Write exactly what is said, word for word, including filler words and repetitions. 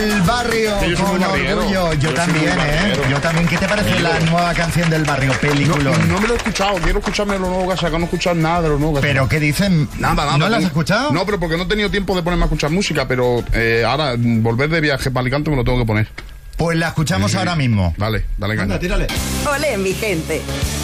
del barrio Sí, yo soy con muy barriero. orgullo. Yo, Yo soy también, muy ¿eh? barriero. Yo también. ¿Qué te parece la nueva canción del barrio? No, Peliculón. no me lo he escuchado, quiero escucharme lo nuevo que ha sacado, no he escuchado nada de lo nuevo que ha ¿Pero sacado. qué dicen? Nada, nada. ¿No la has tengo- escuchado? No, pero porque no he tenido tiempo de ponerme a escuchar música, pero eh, ahora mm, volver de viaje para Alicante me lo tengo que poner. Pues la escuchamos Sí. ahora mismo. Dale, dale caña. Anda, tírale. Olé, mi gente.